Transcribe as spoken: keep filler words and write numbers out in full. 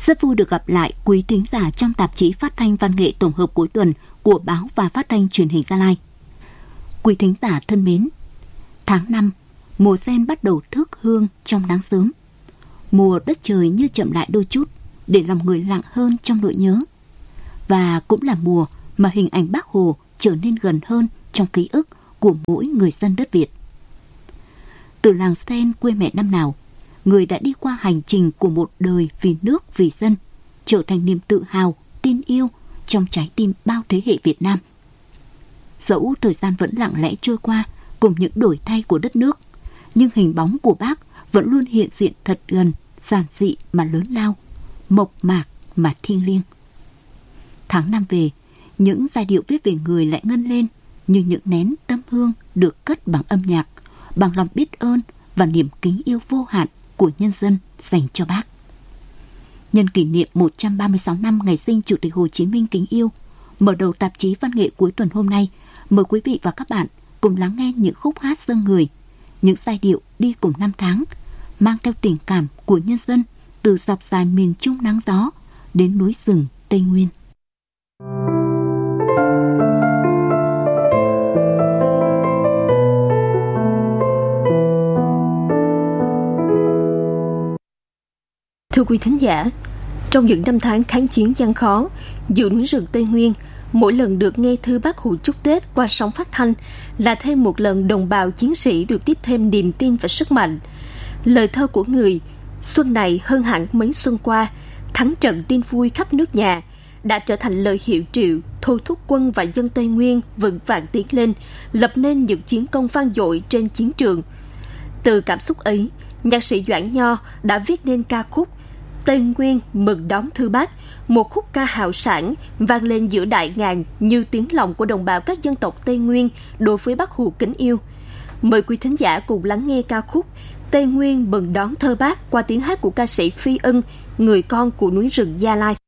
Rất vui được gặp lại quý thính giả trong tạp chí phát thanh văn nghệ tổng hợp cuối tuần của Báo và Phát thanh Truyền hình Gia Lai. Quý thính giả thân mến, tháng năm, mùa sen bắt đầu thước hương trong nắng sớm. Mùa đất trời như chậm lại đôi chút để lòng người lặng hơn trong nỗi nhớ. Và cũng là mùa mà hình ảnh Bác Hồ trở nên gần hơn trong ký ức của mỗi người dân đất Việt. Từ làng sen quê mẹ năm nào, người đã đi qua hành trình của một đời vì nước, vì dân, trở thành niềm tự hào, tin yêu trong trái tim bao thế hệ Việt Nam. Dẫu thời gian vẫn lặng lẽ trôi qua cùng những đổi thay của đất nước, nhưng hình bóng của Bác vẫn luôn hiện diện thật gần, giản dị mà lớn lao, mộc mạc mà thiêng liêng. Tháng năm về, những giai điệu viết về người lại ngân lên như những nén tâm hương được cất bằng âm nhạc, bằng lòng biết ơn và niềm kính yêu vô hạn của nhân dân dành cho Bác. Nhân kỷ niệm một trăm ba mươi sáu năm ngày sinh Chủ tịch Hồ Chí Minh kính yêu, mở đầu tạp chí văn nghệ cuối tuần hôm nay, mời quý vị và các bạn cùng lắng nghe những khúc hát dâng người, những giai điệu đi cùng năm tháng, mang theo tình cảm của nhân dân từ dọc dài miền Trung nắng gió đến núi rừng Tây Nguyên. Thưa quý thính giả, trong những năm tháng kháng chiến gian khó, giữa núi rừng Tây Nguyên, mỗi lần được nghe thư Bác Hồ chúc Tết qua sóng phát thanh là thêm một lần đồng bào chiến sĩ được tiếp thêm niềm tin và sức mạnh. Lời thơ của người, xuân này hơn hẳn mấy xuân qua, thắng trận tin vui khắp nước nhà, đã trở thành lời hiệu triệu thôi thúc quân và dân Tây Nguyên vững vàng tiến lên, lập nên những chiến công vang dội trên chiến trường. Từ cảm xúc ấy, nhạc sĩ Doãn Nho đã viết nên ca khúc Tây Nguyên mừng đón thư Bác, một khúc ca hào sảng vang lên giữa đại ngàn như tiếng lòng của đồng bào các dân tộc Tây Nguyên đối với Bác Hồ kính yêu. Mời quý thính giả cùng lắng nghe ca khúc Tây Nguyên mừng đón thơ Bác qua tiếng hát của ca sĩ Phi Ân, người con của núi rừng Gia Lai.